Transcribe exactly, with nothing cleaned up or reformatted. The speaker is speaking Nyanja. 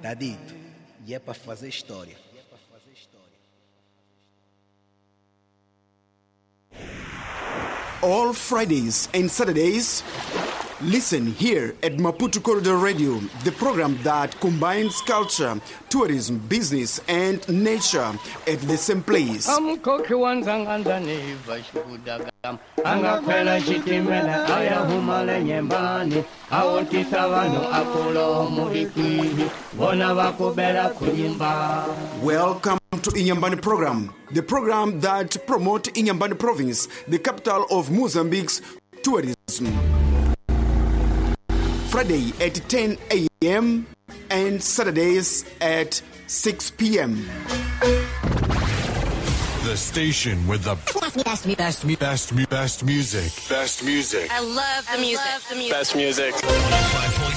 Tá dito. E é para fazer história. All Fridays and Saturdays, listen here at Maputo Corridor Radio, the program that combines culture, tourism, business, and nature at the same place. Angakwela chitimela aya humale nyembani awotisa vanu akulo muhikwihi bona vakubela kunyimba. Welcome to Inyambani program, the program that promotes Inyambani province, the capital of Mozambique's tourism. Friday at ten a.m. and Saturdays at six p.m. The station with the best, best, best, best, best music. Best music. I love the music. I love the music. Best music.